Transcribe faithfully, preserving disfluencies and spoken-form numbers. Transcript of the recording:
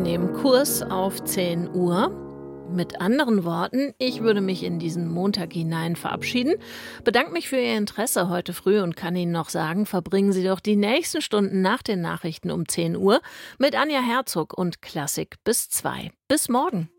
nehmen Kurs auf zehn Uhr. Mit anderen Worten, ich würde mich in diesen Montag hinein verabschieden, bedanke mich für Ihr Interesse heute früh und kann Ihnen noch sagen, verbringen Sie doch die nächsten Stunden nach den Nachrichten um zehn Uhr mit Anja Herzog und Klassik bis zwei. Bis morgen.